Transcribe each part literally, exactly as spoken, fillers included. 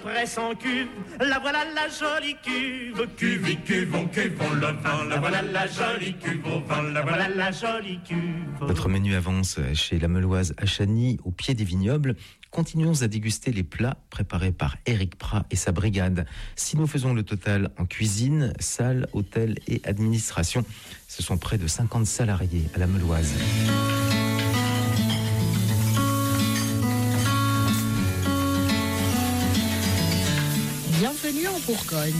Presse en cuve, la voilà la jolie cuve. Cuve, cuve, on cuve, on le vin. La voilà la jolie cuve au vin. La voilà la jolie cuve. Votre menu avance chez la Meuloise à Chagny, au pied des vignobles. Continuons à déguster les plats préparés par Éric Prat et sa brigade. Si nous faisons le total en cuisine, salle, hôtel et administration, ce sont près de cinquante salariés à la Meuloise. Bienvenue en Bourgogne.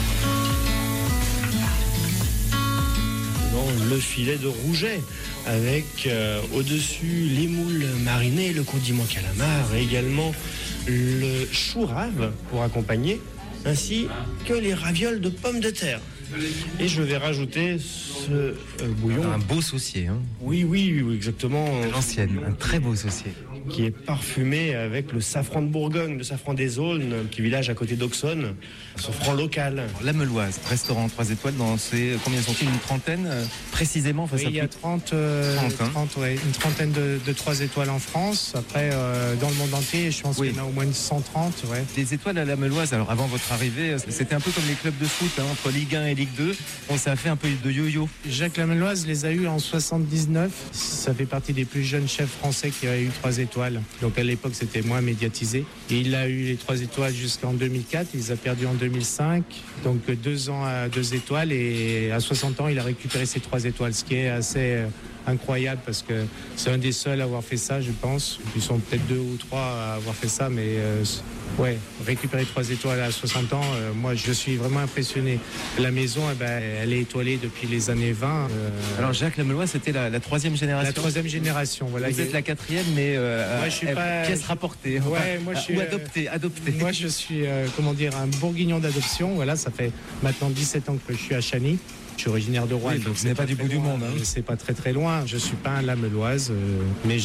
Le filet de Rouget avec euh, au-dessus les moules marinés, le condiment calamar et également le chou rave pour accompagner, ainsi que les ravioles de pommes de terre. Et je vais rajouter ce euh, bouillon. Un beau saucier. Hein. Oui, oui, oui, exactement. L'ancienne, un très beau saucier. Qui est parfumé avec le safran de Bourgogne, le safran des Aulnes, un petit village à côté d'Auxonne, safran local. La Meuloise, restaurant trois étoiles, dans ces, combien sont-ils, une trentaine euh, précisément face oui, à il y a trente, euh, trente, hein. trente ouais, une trentaine de, de trois étoiles en France. Après, euh, dans le monde entier, je pense oui. qu'il y en a au moins une cent trente. Ouais. Des étoiles à la Meuloise, alors avant votre arrivée, c'était un peu comme les clubs de foot, hein, entre Ligue un et Ligue deux. Bon, ça a fait un peu de yo-yo. Jacques Lamelloise les a eu en soixante-dix-neuf. Ça fait partie des plus jeunes chefs français qui a eu trois étoiles. Donc à l'époque, c'était moins médiatisé. Et il a eu les trois étoiles jusqu'en deux mille quatre. Il les a perdues en deux mille cinq. Donc deux ans à deux étoiles. Et à soixante ans, il a récupéré ses trois étoiles, ce qui est assez incroyable parce que c'est un des seuls à avoir fait ça, je pense. Ils sont peut-être deux ou trois à avoir fait ça, mais euh, ouais, récupérer trois étoiles à soixante ans, euh, moi je suis vraiment impressionné. La maison, eh ben, elle est étoilée depuis les années vingt. Euh, Alors Jacques Lamelloise, c'était la, la troisième génération. La troisième génération, voilà. Vous êtes la quatrième, mais euh, moi, je suis pas... pièce rapportée. Ouais, moi, je suis, ou adoptée, adoptée. Moi je suis, euh, comment dire, un bourguignon d'adoption. Voilà, ça fait maintenant dix-sept ans que je suis à Chagny. Je suis originaire de Rouen, oui, donc ce n'est pas, pas du bout loin, du monde. Hein. C'est pas très très loin. Je suis pas un Lamelloise, euh, mais